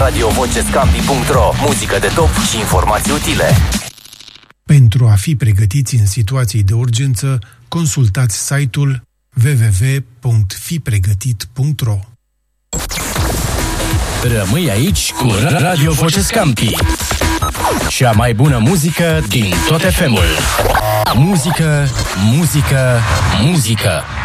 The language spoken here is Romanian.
radiovocescampi.ro. Muzică de top și informații utile. Pentru a fi pregătiți în situații de urgență, consultați site-ul www.fipregătit.ro. Rămâi aici cu Radio Vocescampi. Cea mai bună muzică din tot FM-ul. Muzică, muzică, muzică.